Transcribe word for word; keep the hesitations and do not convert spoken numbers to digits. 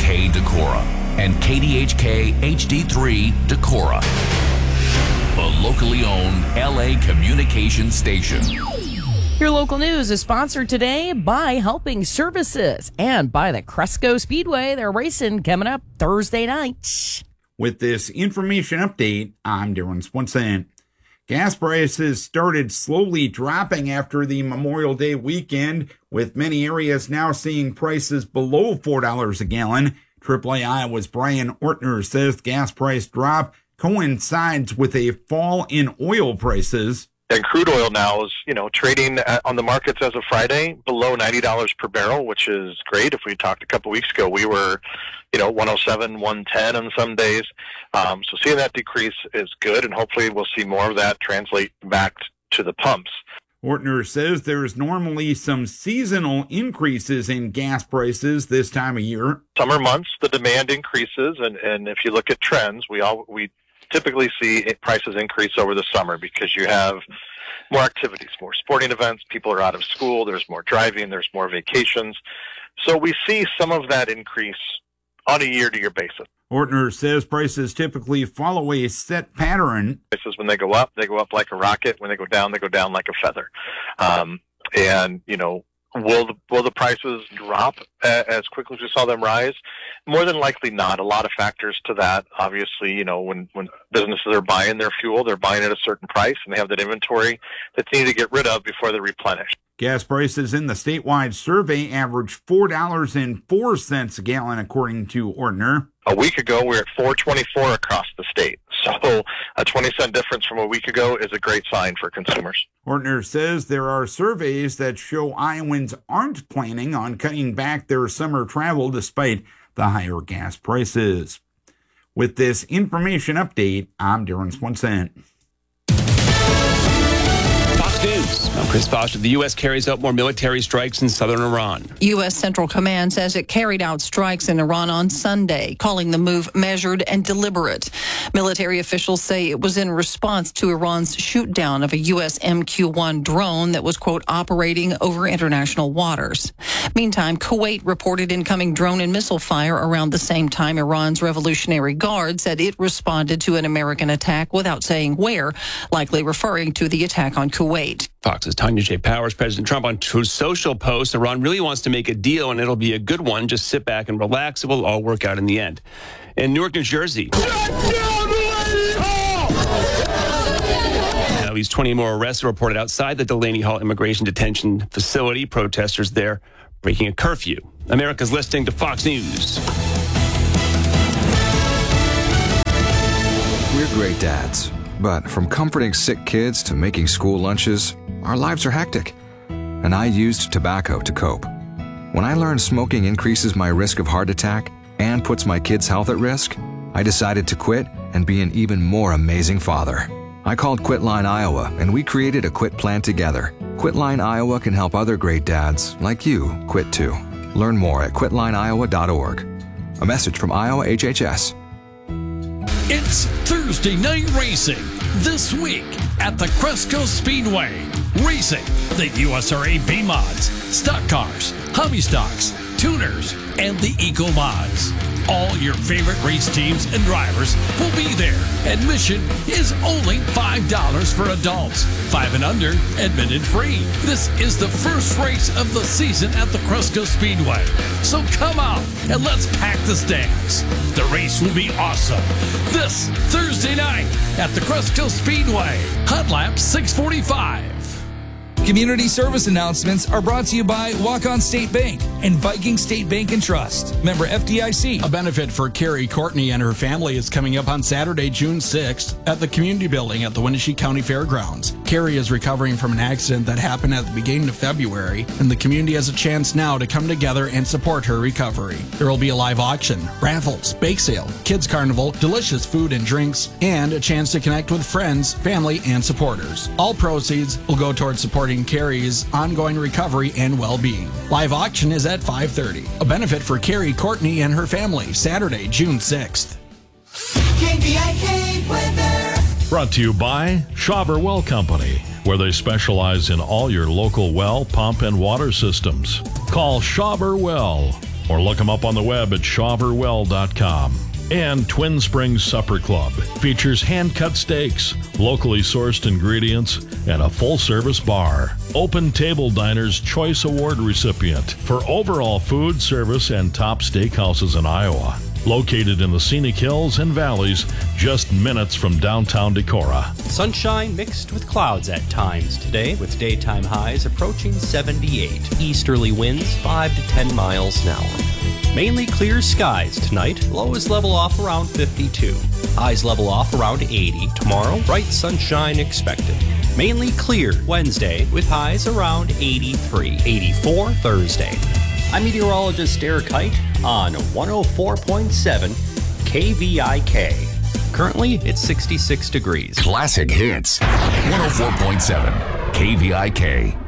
K Decorah and K D H K H D three Decorah, a locally owned L A communication station. Your local news is sponsored today by Helping Services and by the Cresco Speedway. They're racing coming up Thursday night. With this information update, I'm Darren Swenson. Gas prices started slowly dropping after the Memorial Day weekend, with many areas now seeing prices below four dollars a gallon. triple A Iowa's Brian Ortner says the gas price drop coincides with a fall in oil prices. And crude oil now is, you know, trading on the markets as of Friday below ninety dollars per barrel, which is great. If we talked a couple weeks ago, we were, you know, one oh seven, one ten on some days. Um, so seeing that decrease is good, and hopefully we'll see more of that translate back to the pumps. Ortner says there's normally some seasonal increases in gas prices this time of year. Summer months, the demand increases, and, and if you look at trends, we all we typically see prices increase over the summer because you have more activities, more sporting events, people are out of school, there's more driving, there's more vacations. So we see some of that increase on a year-to-year basis. Ortner says prices typically follow a set pattern. Prices, when they go up, they go up like a rocket. When they go down, they go down like a feather. Um, and, you know, Will the, will the prices drop as quickly as we saw them rise? More than likely not. A lot of factors to that. Obviously, you know, when, when businesses are buying their fuel, they're buying at a certain price, and they have that inventory that they need to get rid of before they replenish. Gas prices in the statewide survey averaged four dollars and four cents a gallon, according to Ortner. A week ago, we were at four twenty-four across the state. So a twenty cent difference from a week ago is a great sign for consumers. Ortner says there are surveys that show Iowans aren't planning on cutting back their summer travel despite the higher gas prices. With this information update, I'm Darren Swenson. News. I'm Chris Foster. The U S carries out more military strikes in southern Iran. U S Central Command says it carried out strikes in Iran on Sunday, calling the move measured and deliberate. Military officials say it was in response to Iran's shoot down of a U S M Q one drone that was, quote, operating over international waters. Meantime, Kuwait reported incoming drone and missile fire around the same time Iran's Revolutionary Guard said it responded to an American attack without saying where, likely referring to the attack on Kuwait. Fox's Tanya J. Powers. President Trump on Truth Social posts, Iran really wants to make a deal, and it'll be a good one. Just sit back and relax. It will all work out in the end. In Newark, New Jersey, at least twenty more arrests are reported outside the Delaney Hall Immigration Detention Facility. Protesters there breaking a curfew. America's listening to Fox News. We're great dads. But from comforting sick kids to making school lunches, our lives are hectic. And I used tobacco to cope. When I learned smoking increases my risk of heart attack and puts my kids' health at risk, I decided to quit and be an even more amazing father. I called Quitline Iowa, and we created a quit plan together. Quitline Iowa can help other great dads like you quit too. Learn more at quitline iowa dot org. A message from Iowa H H S. It's Thursday night racing this week at the Cresco Speedway. Racing the U S R A B-Mods, stock cars, hobby stocks, tuners, and the Eco Mods. All your favorite race teams and drivers will be there. Admission is only five dollars for adults. Five and under, admitted free. This is the first race of the season at the Cresco Speedway. So come out and let's pack the stands. The race will be awesome. This Thursday night at the Cresco Speedway. Hot Lap six forty-five. Community service announcements are brought to you by Walk-On State Bank and Viking State Bank and Trust. Member F D I C. A benefit for Carrie Courtney and her family is coming up on Saturday, June sixth at the Community Building at the Wenatchee County Fairgrounds. Carrie is recovering from an accident that happened at the beginning of February, and the community has a chance now to come together and support her recovery. There will be a live auction, raffles, bake sale, kids carnival, delicious food and drinks, and a chance to connect with friends, family, and supporters. All proceeds will go towards supporting Carrie's ongoing recovery and well-being. Live auction is at five thirty. A benefit for Carrie Courtney and her family, Saturday, June sixth. K V I K weather. Brought to you by Schauber Well Company, where they specialize in all your local well, pump, and water systems. Call Schauber Well, or look them up on the web at shaver well dot com. And Twin Springs Supper Club features hand-cut steaks, locally sourced ingredients, and a full-service bar. Open Table Diner's Choice Award recipient for overall food, service, and top steakhouses in Iowa. Located in the scenic hills and valleys, just minutes from downtown Decorah. Sunshine mixed with clouds at times today, with daytime highs approaching seventy-eight. Easterly winds five to ten miles an hour. Mainly clear skies tonight. Lows level off around fifty-two. Highs level off around eighty. Tomorrow, bright sunshine expected. Mainly clear Wednesday with highs around eighty-three. eighty-four Thursday. I'm meteorologist Eric Height on one oh four point seven K V I K. Currently, it's sixty-six degrees. Classic Hits. one oh four point seven K V I K.